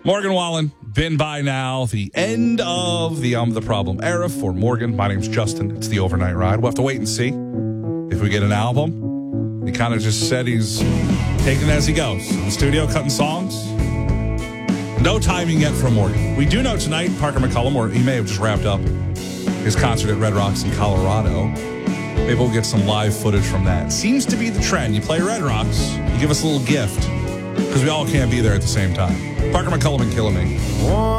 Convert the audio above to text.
Morgan Wallen, been by now the end of the the Problem era for Morgan. My name's Justin. It's the Overnight Ride. We'll have to wait and see if we get an album. He kind of just said he's taking it as he goes. In the studio, cutting songs. No timing yet from Morgan. We do know tonight, Parker McCollum, or he may have just wrapped up his concert at Red Rocks in Colorado. Maybe we'll get some live footage from that. Seems to be the trend. You play Red Rocks, you give us a little gift, because we all can't be there at the same time. Parker McCollum and Killing Me.